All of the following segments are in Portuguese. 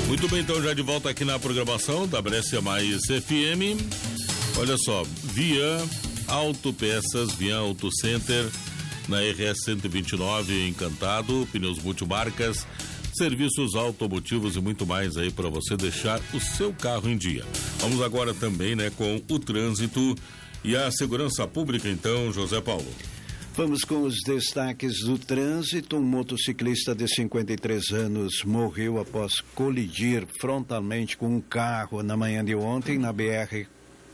Muito bem, então já de volta aqui na programação da Brescia Mais FM. Olha só, Vian Autopeças, Vian Auto Center, na RS 129, Encantado, pneus multimarcas, serviços automotivos e muito mais aí para você deixar o seu carro em dia. Vamos agora também, né, com o trânsito e a segurança pública, então, José Paulo. Vamos com os destaques do trânsito. Um motociclista de 53 anos morreu após colidir frontalmente com um carro na manhã de ontem na BR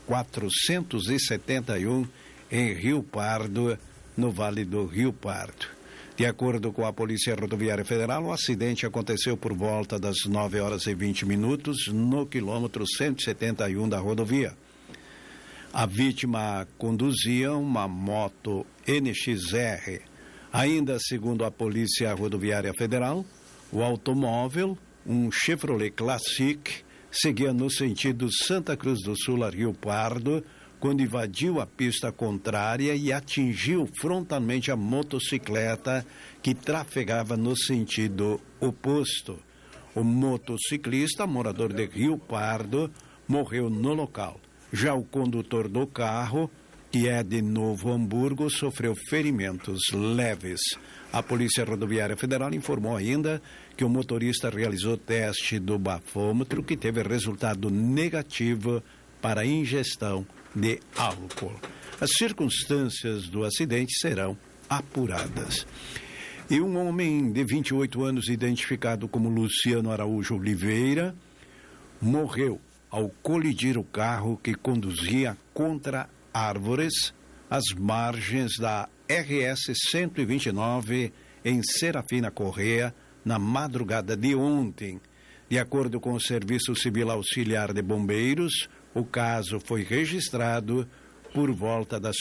471 em Rio Pardo, no Vale do Rio Pardo. De acordo com a Polícia Rodoviária Federal, o acidente aconteceu por volta das 9h20 no quilômetro 171 da rodovia. A vítima conduzia uma moto NXR. Ainda segundo a Polícia Rodoviária Federal, o automóvel, um Chevrolet Classic, seguia no sentido Santa Cruz do Sul a Rio Pardo, quando invadiu a pista contrária e atingiu frontalmente a motocicleta que trafegava no sentido oposto. O motociclista, morador de Rio Pardo, morreu no local. Já o condutor do carro, que é de Novo Hamburgo, sofreu ferimentos leves. A Polícia Rodoviária Federal informou ainda que o motorista realizou teste do bafômetro, que teve resultado negativo para ingestão de álcool. As circunstâncias do acidente serão apuradas. E um homem de 28 anos, identificado como Luciano Araújo Oliveira, morreu ao colidir o carro que conduzia contra árvores às margens da RS 129 em Serafina Corrêa, na madrugada de ontem. De acordo com o Serviço Civil Auxiliar de Bombeiros, o caso foi registrado por volta das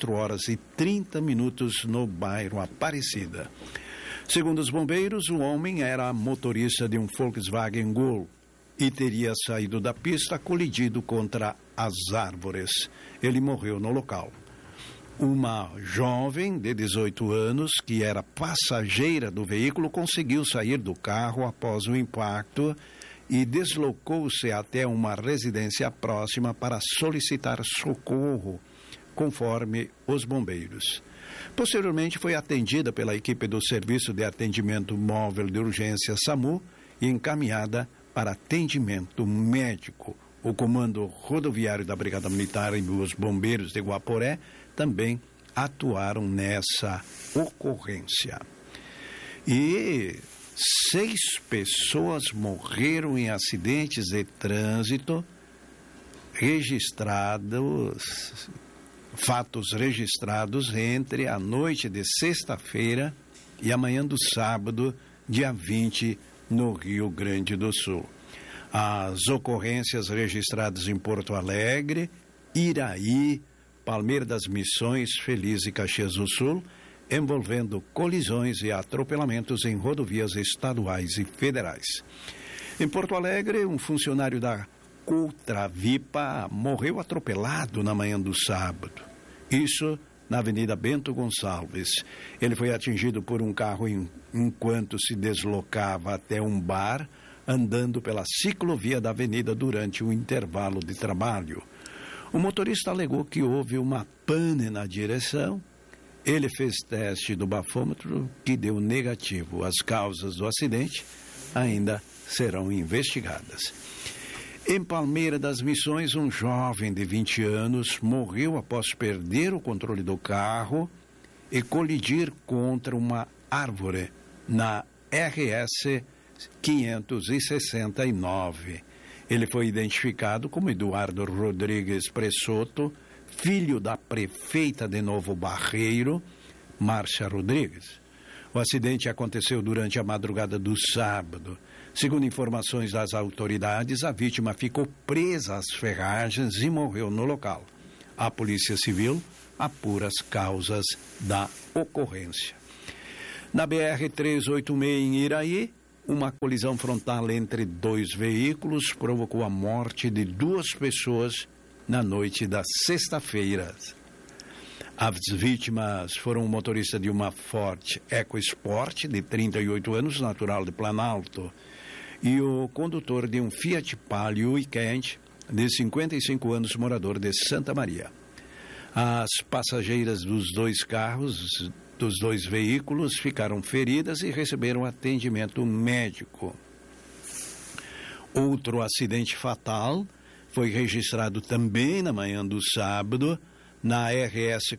4h30 no bairro Aparecida. Segundo os bombeiros, o homem era motorista de um Volkswagen Gol e teria saído da pista colidido contra as árvores. Ele morreu no local. Uma jovem de 18 anos, que era passageira do veículo, conseguiu sair do carro após o impacto e deslocou-se até uma residência próxima para solicitar socorro, conforme os bombeiros. Posteriormente, foi atendida pela equipe do Serviço de Atendimento Móvel de Urgência SAMU e encaminhada para atendimento médico. O Comando Rodoviário da Brigada Militar e os bombeiros de Guaporé também atuaram nessa ocorrência. E 6 pessoas morreram em acidentes de trânsito fatos registrados entre a noite de sexta-feira e a manhã do sábado, dia 20, no Rio Grande do Sul. As ocorrências registradas em Porto Alegre, Iraí, Palmeira das Missões, Feliz e Caxias do Sul, envolvendo colisões e atropelamentos em rodovias estaduais e federais. Em Porto Alegre, um funcionário da Cultravipa morreu atropelado na manhã do sábado. Isso na Avenida Bento Gonçalves. Ele foi atingido por um carro enquanto se deslocava até um bar, andando pela ciclovia da avenida durante o intervalo de trabalho. O motorista alegou que houve uma pane na direção. Ele fez teste do bafômetro, que deu negativo. As causas do acidente ainda serão investigadas. Em Palmeira das Missões, um jovem de 20 anos morreu após perder o controle do carro e colidir contra uma árvore na RS 569. Ele foi identificado como Eduardo Rodrigues Pressoto, filho da prefeita de Novo Barreiro, Márcia Rodrigues. O acidente aconteceu durante a madrugada do sábado. Segundo informações das autoridades, a vítima ficou presa às ferragens e morreu no local. A Polícia Civil apura as causas da ocorrência. Na BR-386 em Iraí, uma colisão frontal entre 2 veículos provocou a morte de 2 pessoas na noite da sexta-feira. As vítimas foram o motorista de uma Ford EcoSport, de 38 anos, natural de Planalto, e o condutor de um Fiat Palio Weekend, de 55 anos, morador de Santa Maria. As passageiras dos dois carros, dos dois veículos, ficaram feridas e receberam atendimento médico. Outro acidente fatal foi registrado também na manhã do sábado, na RS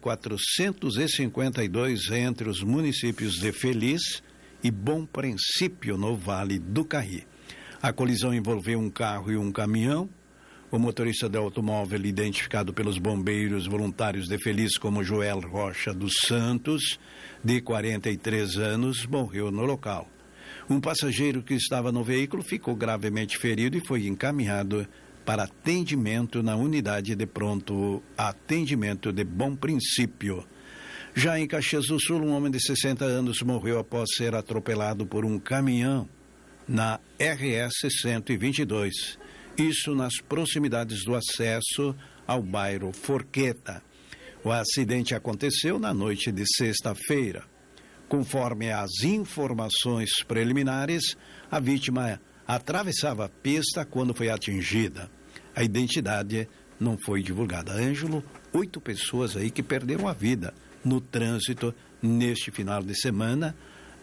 452, entre os municípios de Feliz e Bom Princípio, no Vale do Caí. A colisão envolveu um carro e um caminhão. O motorista do automóvel, identificado pelos bombeiros voluntários de Feliz como Joel Rocha dos Santos, de 43 anos, morreu no local. Um passageiro que estava no veículo ficou gravemente ferido e foi encaminhado para atendimento na unidade de pronto atendimento de Bom Princípio. Já em Caxias do Sul, um homem de 60 anos morreu após ser atropelado por um caminhão na RS 122. Isso nas proximidades do acesso ao bairro Forqueta. O acidente aconteceu na noite de sexta-feira. Conforme as informações preliminares, a vítima atravessava a pista quando foi atingida. A identidade não foi divulgada. Ângelo, 8 pessoas aí que perderam a vida no trânsito neste final de semana,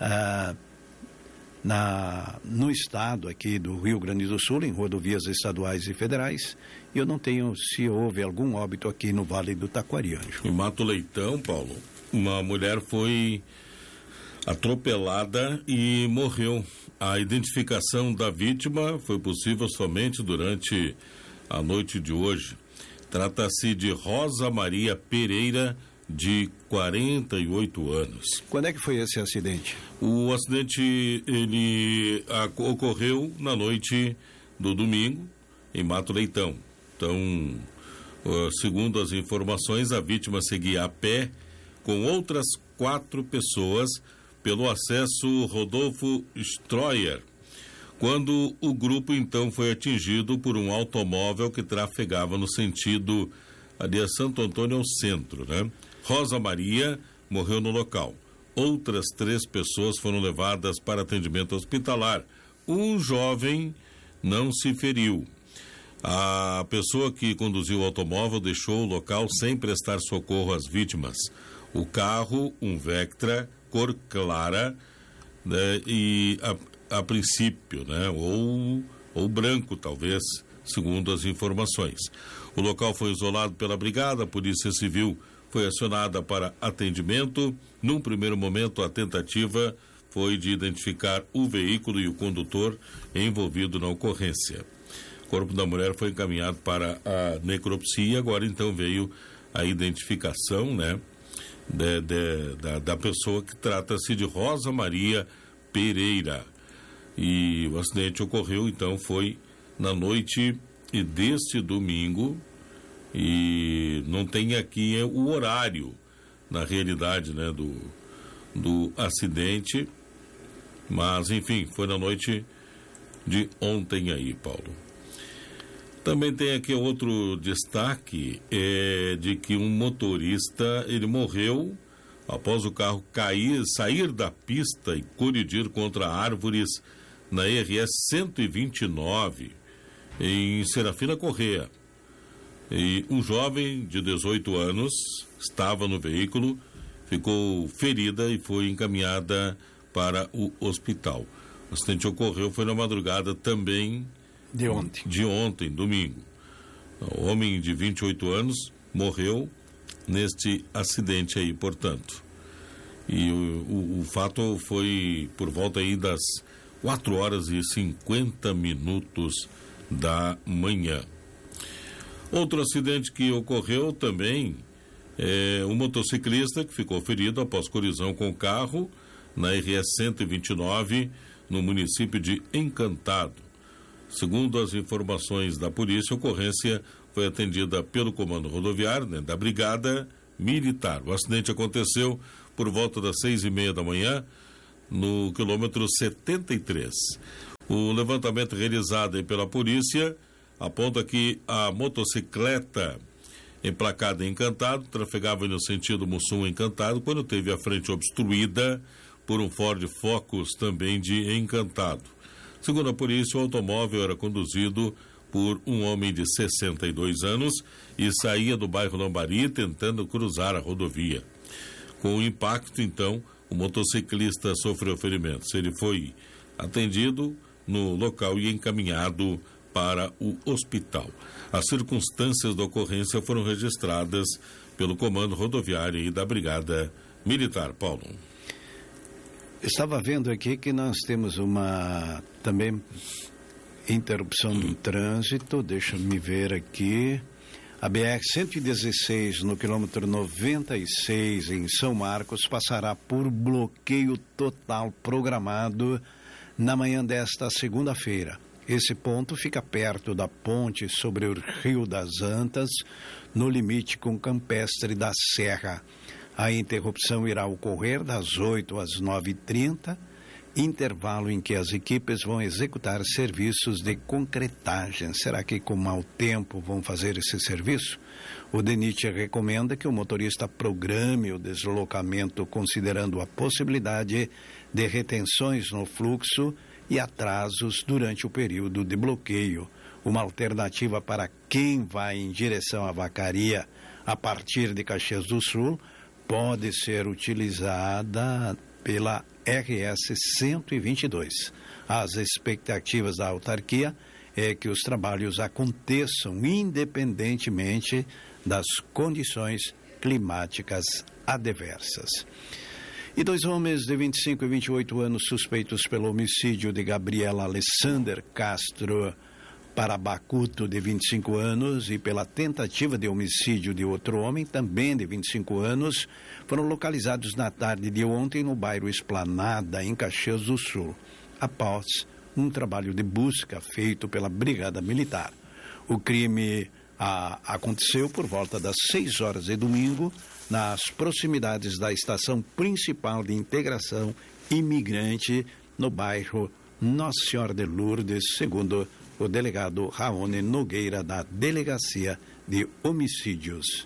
no estado aqui do Rio Grande do Sul, em rodovias estaduais e federais. E eu não tenho se houve algum óbito aqui no Vale do Taquari, Ângelo. Em Mato Leitão, Paulo, uma mulher foi atropelada e morreu. A identificação da vítima foi possível somente durante a noite de hoje. Trata-se de Rosa Maria Pereira, de 48 anos. Quando é que foi esse acidente? O acidente ocorreu na noite do domingo, em Mato Leitão. Então, segundo as informações, a vítima seguia a pé com outras 4 pessoas pelo acesso Rodolfo Stroyer, quando o grupo então foi atingido por um automóvel que trafegava no sentido ali a Santo Antônio ao centro, né? Rosa Maria morreu no local. Outras 3 pessoas foram levadas para atendimento hospitalar. Um jovem não se feriu. A pessoa que conduziu o automóvel deixou o local sem prestar socorro às vítimas. O carro, um Vectra, cor clara, né, e a princípio, né, ou branco talvez, segundo as informações. O local foi isolado pela brigada, a Polícia Civil foi acionada para atendimento. Num primeiro momento, a tentativa foi de identificar o veículo e o condutor envolvido na ocorrência. O corpo da mulher foi encaminhado para a necropsia. Agora então veio a identificação, né, da pessoa, que trata-se de Rosa Maria Pereira. E o acidente ocorreu, então, foi na noite deste domingo, e não tem aqui o horário, na realidade, né, do acidente, mas, enfim, foi na noite de ontem aí, Paulo. Também tem aqui outro destaque, de que um motorista, ele morreu após o carro sair da pista e colidir contra árvores na RS 129, em Serafina Corrêa. E um jovem de 18 anos estava no veículo, ficou ferida e foi encaminhada para o hospital. O acidente ocorreu, foi na madrugada também de ontem, domingo. O homem de 28 anos morreu neste acidente aí, portanto. E o fato foi por volta aí das 4h50 da manhã. Outro acidente que ocorreu também é um motociclista que ficou ferido após colisão com o carro na RS 129, no município de Encantado. Segundo as informações da polícia, a ocorrência foi atendida pelo comando rodoviário, né, da Brigada Militar. O acidente aconteceu por volta das 6h30 da manhã, no quilômetro 73. O levantamento realizado aí pela polícia aponta que a motocicleta emplacada em Encantado trafegava no sentido Mussum-Encantado quando teve a frente obstruída por um Ford Focus também de Encantado. Segundo a polícia, o automóvel era conduzido por um homem de 62 anos e saía do bairro Lambari tentando cruzar a rodovia. Com o impacto, então, o motociclista sofreu ferimentos. Ele foi atendido no local e encaminhado para o hospital. As circunstâncias da ocorrência foram registradas pelo Comando Rodoviário e da Brigada Militar. Paulo. Estava vendo aqui que nós temos uma também interrupção do trânsito. Deixa me ver aqui. A BR-116, no quilômetro 96, em São Marcos, passará por bloqueio total programado na manhã desta segunda-feira. Esse ponto fica perto da ponte sobre o Rio das Antas, no limite com Campestre da Serra. A interrupção irá ocorrer das 8 às 9h30, intervalo em que as equipes vão executar serviços de concretagem. Será que com mau tempo vão fazer esse serviço? O DENIT recomenda que o motorista programe o deslocamento considerando a possibilidade de retenções no fluxo e atrasos durante o período de bloqueio. Uma alternativa para quem vai em direção à Vacaria a partir de Caxias do Sul pode ser utilizada pela RS 122. As expectativas da autarquia é que os trabalhos aconteçam independentemente das condições climáticas adversas. E 2 homens de 25 e 28 anos suspeitos pelo homicídio de Gabriela Alessander Castro Parabacuto, de 25 anos, e pela tentativa de homicídio de outro homem, também de 25 anos, foram localizados na tarde de ontem no bairro Esplanada, em Caxias do Sul, após um trabalho de busca feito pela Brigada Militar. O crime aconteceu por volta das 6 horas de domingo, nas proximidades da estação principal de integração imigrante no bairro Nossa Senhora de Lourdes, segundo o delegado Raoni Nogueira, da Delegacia de Homicídios.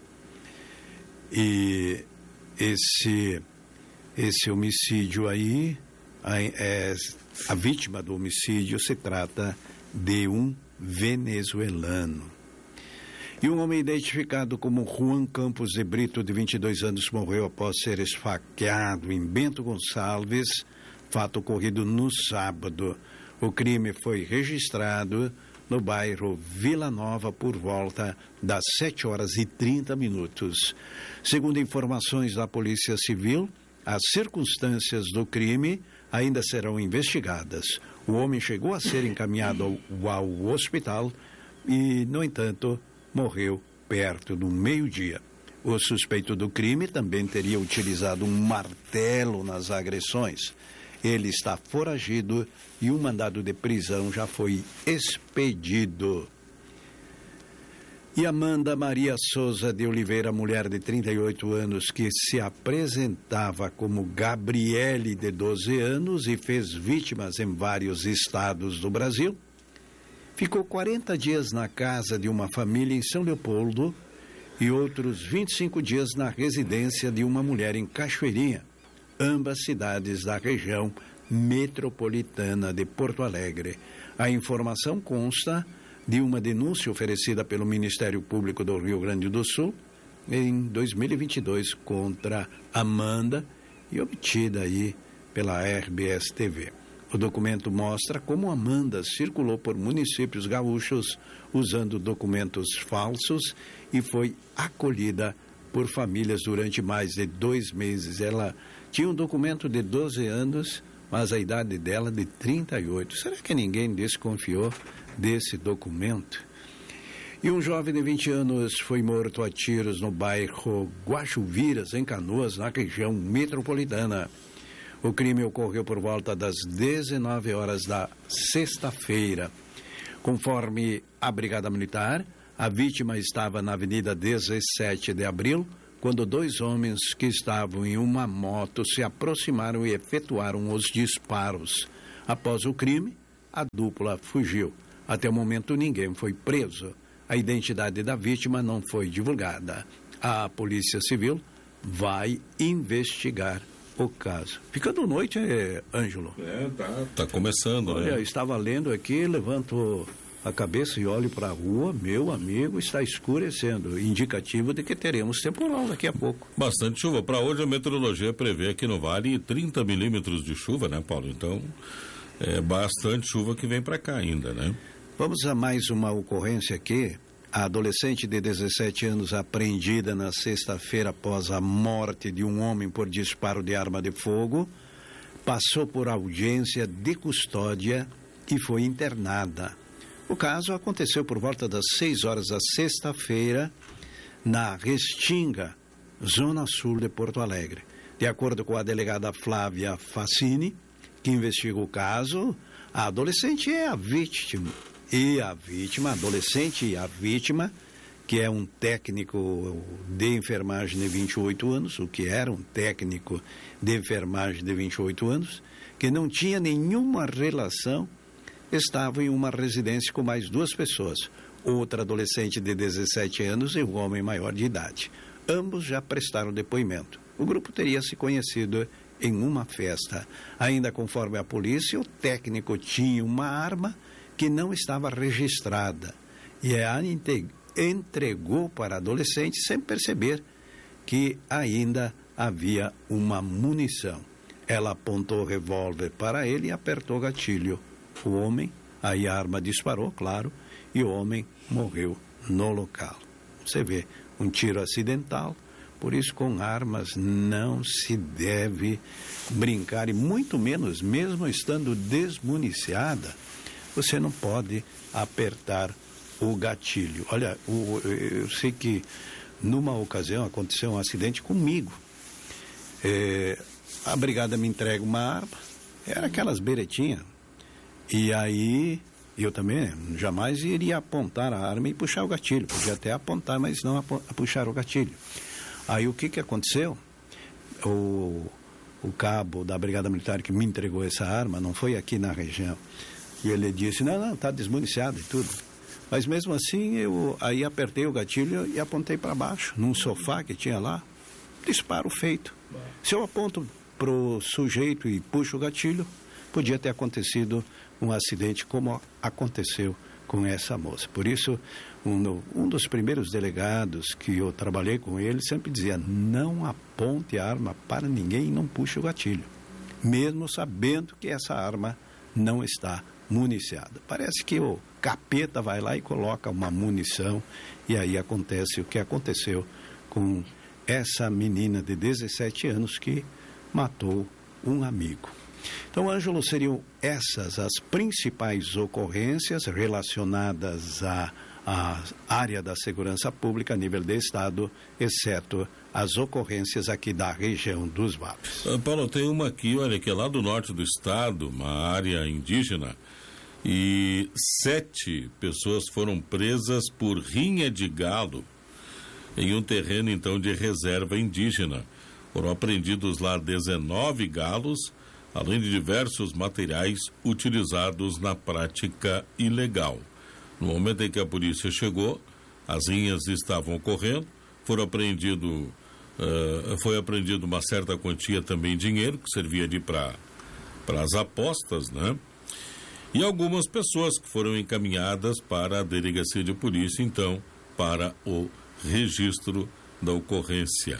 E esse homicídio aí, a vítima do homicídio se trata de um venezuelano. E um homem identificado como Juan Campos de Brito, de 22 anos, morreu após ser esfaqueado em Bento Gonçalves, fato ocorrido no sábado. O crime foi registrado no bairro Vila Nova por volta das 7h30. Segundo informações da Polícia Civil, as circunstâncias do crime ainda serão investigadas. O homem chegou a ser encaminhado ao hospital e, no entanto, morreu perto do meio-dia. O suspeito do crime também teria utilizado um martelo nas agressões. Ele está foragido e um mandado de prisão já foi expedido. E Amanda Maria Souza de Oliveira, mulher de 38 anos, que se apresentava como Gabriele, de 12 anos, e fez vítimas em vários estados do Brasil, ficou 40 dias na casa de uma família em São Leopoldo e outros 25 dias na residência de uma mulher em Cachoeirinha, ambas cidades da região metropolitana de Porto Alegre. A informação consta de uma denúncia oferecida pelo Ministério Público do Rio Grande do Sul em 2022 contra Amanda e obtida aí pela RBS TV. O documento mostra como Amanda circulou por municípios gaúchos usando documentos falsos e foi acolhida por famílias durante mais de 2 meses. Ela tinha um documento de 12 anos, mas a idade dela de 38. Será que ninguém desconfiou desse documento? E um jovem de 20 anos foi morto a tiros no bairro Guaxuviras, em Canoas, na região metropolitana. O crime ocorreu por volta das 19 horas da sexta-feira. Conforme a Brigada Militar, a vítima estava na Avenida 17 de Abril, quando 2 homens que estavam em uma moto se aproximaram e efetuaram os disparos. Após o crime, a dupla fugiu. Até o momento, ninguém foi preso. A identidade da vítima não foi divulgada. A Polícia Civil vai investigar o caso. Ficando noite, Ângelo. Tá começando, Olha, né? eu estava lendo aqui, levanto a cabeça e olho para a rua, meu amigo, está escurecendo, indicativo de que teremos temporal daqui a pouco. Bastante chuva. Para hoje a meteorologia prevê aqui no Vale 30 milímetros de chuva, né, Paulo? Então, é bastante chuva que vem para cá ainda, né? Vamos a mais uma ocorrência aqui. A adolescente de 17 anos apreendida na sexta-feira após a morte de um homem por disparo de arma de fogo, passou por audiência de custódia e foi internada. O caso aconteceu por volta das 6 horas da sexta-feira na Restinga, zona sul de Porto Alegre. De acordo com a delegada Flávia Facini, que investiga o caso, a adolescente é a vítima. A adolescente e a vítima, que é um técnico de enfermagem de 28 anos, o que era um técnico de enfermagem de 28 anos, que não tinha nenhuma relação, estava em uma residência com mais 2 pessoas, outra adolescente de 17 anos e um homem maior de idade. Ambos já prestaram depoimento. O grupo teria se conhecido em uma festa. Ainda conforme a polícia, o técnico tinha uma arma que não estava registrada e a entregou para a adolescente sem perceber que ainda havia uma munição. Ela apontou o revólver para ele e apertou o gatilho. O homem, aí a arma disparou, claro, e o homem morreu no local. Você vê, um tiro acidental, por isso com armas não se deve brincar, e muito menos, mesmo estando desmuniciada, você não pode apertar o gatilho. Olha, eu sei que numa ocasião aconteceu um acidente comigo. A brigada me entrega uma arma, era aquelas beretinhas, e aí eu também jamais iria apontar a arma e puxar o gatilho. Podia até apontar, mas não puxar o gatilho. Aí o que aconteceu? O cabo da brigada militar que me entregou essa arma, não foi aqui na região, e ele disse, não, está desmuniciado e tudo. Mas mesmo assim, eu aí apertei o gatilho e apontei para baixo, num sofá que tinha lá, disparo feito. Se eu aponto para o sujeito e puxo o gatilho, podia ter acontecido um acidente como aconteceu com essa moça. Por isso, um dos primeiros delegados que eu trabalhei com ele sempre dizia, não aponte a arma para ninguém e não puxe o gatilho, mesmo sabendo que essa arma não está municiada. Parece que o capeta vai lá e coloca uma munição e aí acontece o que aconteceu com essa menina de 17 anos que matou um amigo. Então, Ângelo, seriam essas as principais ocorrências relacionadas à área da segurança pública a nível de Estado, exceto as ocorrências aqui da região dos vales. Paulo, tem uma aqui, olha, que é lá do norte do estado, uma área indígena, e 7 pessoas foram presas por rinha de galo em um terreno, então, de reserva indígena. Foram apreendidos lá 19 galos, além de diversos materiais utilizados na prática ilegal. No momento em que a polícia chegou, as rinhas estavam ocorrendo, foi apreendido uma certa quantia também de dinheiro, que servia ali para as apostas, né? E algumas pessoas que foram encaminhadas para a delegacia de polícia, então, para o registro da ocorrência.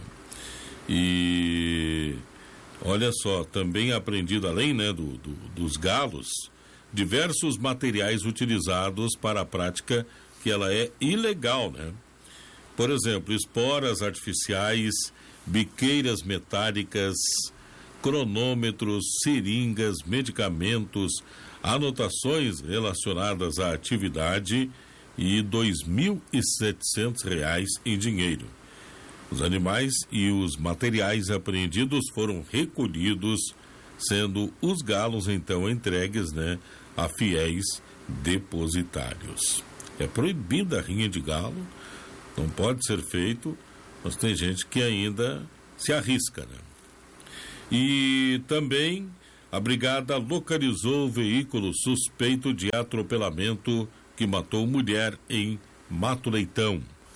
E olha só, também apreendido, além, né, dos galos, diversos materiais utilizados para a prática que ela é ilegal, né? Por exemplo, esporas artificiais, biqueiras metálicas, cronômetros, seringas, medicamentos, anotações relacionadas à atividade e R$ 2.700 em dinheiro. Os animais e os materiais apreendidos foram recolhidos, sendo os galos, então, entregues, né, a fiéis depositários. É proibida a rinha de galo, não pode ser feito, mas tem gente que ainda se arrisca, né? E também a brigada localizou o veículo suspeito de atropelamento que matou mulher em Mato Leitão.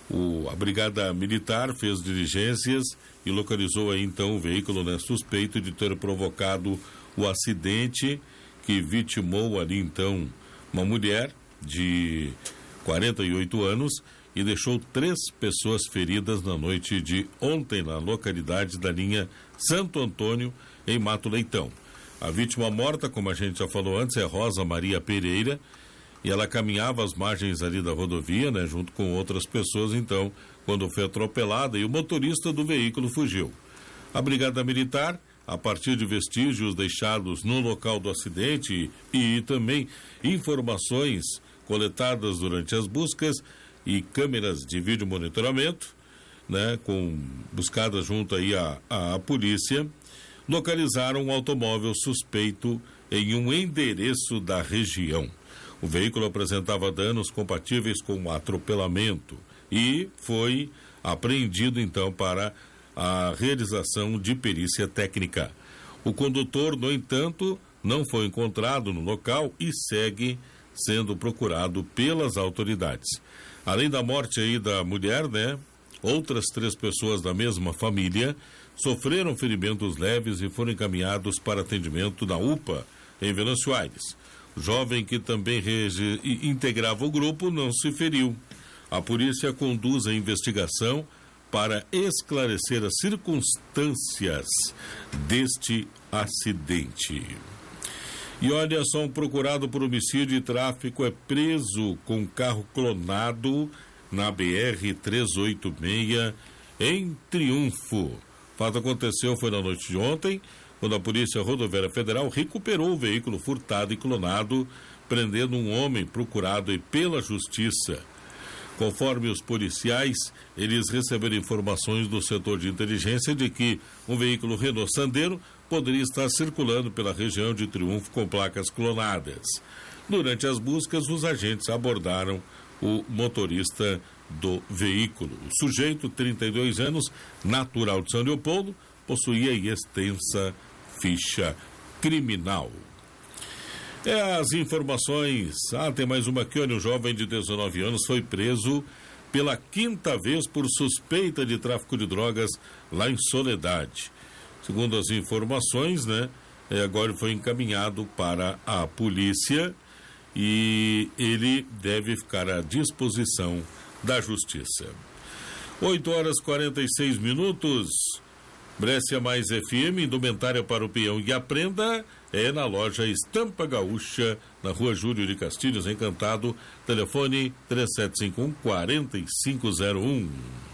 A Brigada Militar fez diligências e localizou aí então o veículo, né, suspeito de ter provocado o acidente que vitimou ali então uma mulher de 48 anos e deixou 3 pessoas feridas na noite de ontem na localidade da linha Santo Antônio, em Mato Leitão. A vítima morta, como a gente já falou antes, é Rosa Maria Pereira, e ela caminhava às margens ali da rodovia, né, junto com outras pessoas, então, quando foi atropelada e o motorista do veículo fugiu. A Brigada Militar, a partir de vestígios deixados no local do acidente e também informações coletadas durante as buscas e câmeras de vídeo monitoramento, né, buscadas junto aí à polícia, localizaram um automóvel suspeito em um endereço da região. O veículo apresentava danos compatíveis com o atropelamento e foi apreendido, então, para a realização de perícia técnica. O condutor, no entanto, não foi encontrado no local e segue sendo procurado pelas autoridades. Além da morte aí da mulher, né, outras 3 pessoas da mesma família sofreram ferimentos leves e foram encaminhados para atendimento na UPA, em Venâncio Aires. O jovem, que também integrava o grupo, não se feriu. A polícia conduz a investigação para esclarecer as circunstâncias deste acidente. E olha só, um procurado por homicídio e tráfico é preso com carro clonado na BR-386 em Triunfo. O fato aconteceu foi na noite de ontem, quando a Polícia Rodoviária Federal recuperou o veículo furtado e clonado, prendendo um homem procurado pela Justiça. Conforme os policiais, eles receberam informações do setor de inteligência de que um veículo Renault Sandero poderia estar circulando pela região de Triunfo com placas clonadas. Durante as buscas, os agentes abordaram o motorista do veículo. O sujeito, 32 anos, natural de São Leopoldo, possuía extensa ficha criminal. As informações. Tem mais uma aqui, olha, um jovem de 19 anos foi preso pela 5ª vez por suspeita de tráfico de drogas lá em Soledade. Segundo as informações, né, agora foi encaminhado para a polícia e ele deve ficar à disposição da Justiça. 8h46. Brescia Mais FM, indumentária para o peão e a prenda é na loja Estampa Gaúcha, na rua Júlio de Castilhos, Encantado. Telefone 3751-4501.